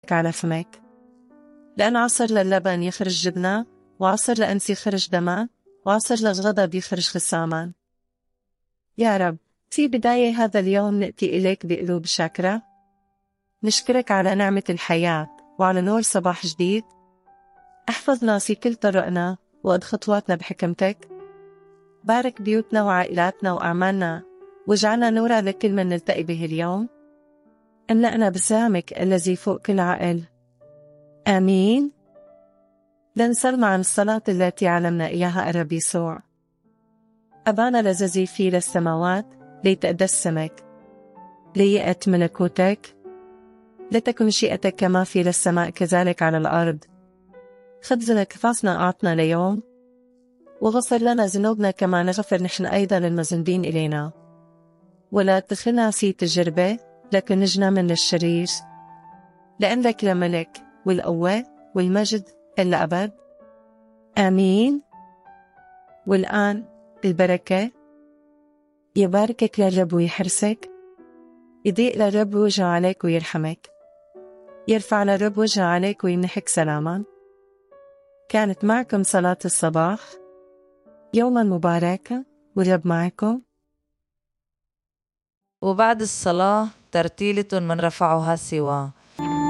على فمك، لأن عصر للبن يخرج جبنة، وعصر لأنس يخرج دماء، وعصر للغضب يخرج خصاما. يا رب، في بداية هذا اليوم نأتي إليك بقلوب شاكرة، نشكرك على نعمة الحياة وعلى نور صباح جديد. احفظنا في كل طرقنا وقد خطواتنا بحكمتك، بارك بيوتنا وعائلاتنا وأعمالنا، واجعلنا نورا لكل من نلتقي به اليوم. املأنا بسلامك الذي فوق كل عقل. آمين. لنسلم عن الصلاة التي علمنا إياها الرب يسوع. أبانا الذي في السماوات، ليتقدس اسمك، ليأت ملكوتك، لتكن شيئتك كما في السماء كذلك على الأرض. خبزنا كفافنا أعطنا اليوم، وغفر لنا ذنوبنا كما نغفر نحن أيضا للمذنبين إلينا، ولا تدخلنا في تجربة لكن نجنا من الشرير، لأن لك الملك والقوة والمجد إلى أبد. آمين. والآن البركة. يباركك للرب ويحرسك، يضيء للرب وجهه عليك ويرحمك، يرفع للرب وجهه عليك ويمنحك سلاما. كانت معكم صلاة الصباح. يوما مباركا والرب معكم. وبعد الصلاة ترتيلة من رفعها سوا.